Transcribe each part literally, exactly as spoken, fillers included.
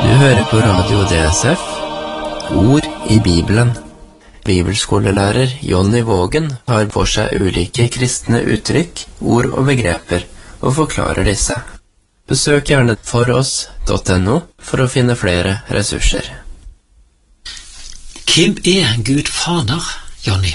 Du hører på Radio D S F, Ord i Bibelen. Bibelskolelærer Jonny Vågen har for seg ulike kristne uttrykk, ord og begreper, og forklarer disse. Besøk gjerne foross punktum no for å finne flere ressurser. Hvem er Gud Fader, Jonny?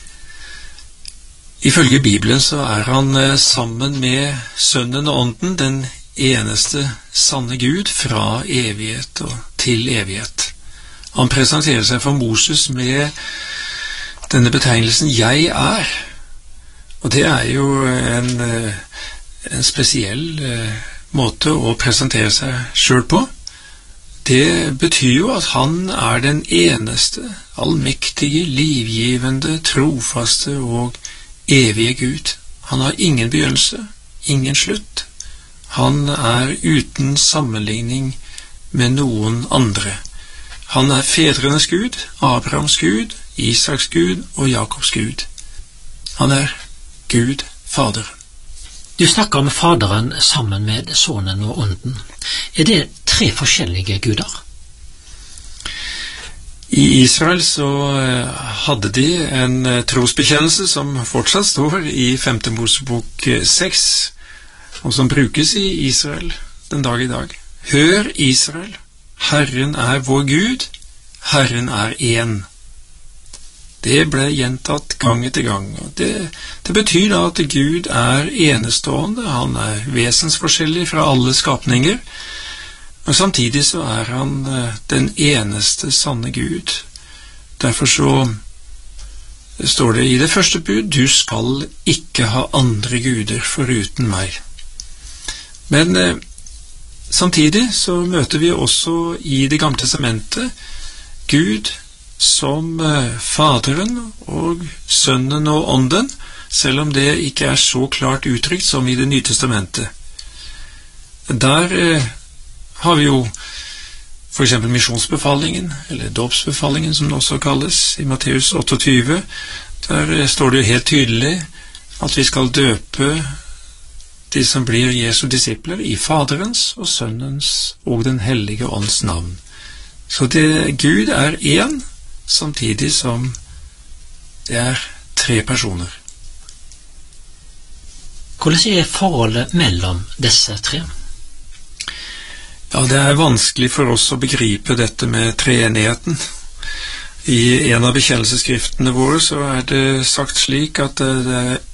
Ifølge Bibelen så er han sammen med Sønnen og Ånden den eneste sanne Gud fra evighet og til evighet. Han presenterer seg for Moses med denne betegnelsen «Jeg er». Og det er jo en, en spesiell måte å presentere seg selv på. Det betyr jo at han er den eneste, allmektige, livgivende, trofaste og evige Gud. Han har ingen begynnelse, ingen slutt. Han er uten sammenligning med noen andre. Han er fedrenes Gud, Abrahams Gud, Isaks Gud og Jakobs Gud. Han er Gud, Faderen. Du snakker om Faderen sammen med Sonen og Ånden. Er det tre forskjellige guder? I Israel så hadde de en trosbekjennelse som fortsatt står i femte Mosebok seks, og som brukes i Israel den dag i dag. Hør Israel, Herren er vår Gud, Herren er én. Det ble gjentatt gang etter gang, og det, det betyr da at Gud er enestående, han er vesensforskjellig fra alle skapninger, og samtidig så er han den eneste sanne Gud. Derfor så står det i det første bud, du skal ikke ha andre guder foruten meg. Men eh, samtidig så møter vi også i Det gamle testamentet Gud som eh, Faderen og Sønnen og Ånden, selv om det ikke er så klart uttrykt som i Det nye testamentet. Der eh, har vi jo for eksempel misjonsbefalingen, eller dåpsbefalingen som det også kalles, i Matteus otteogtyve. Der eh, står det jo helt tydelig at vi skal døpe de som blir Jesu disipler i Faderens og Sønnens og den hellige ånds navn. Så det, Gud er én, samtidig som det er tre personer. Hvordan er forholdet mellom disse tre? Ja, det er vanskelig for oss å begripe dette med treenigheten. I en av bekjennelsesskriftene våre så er det sagt slik at det er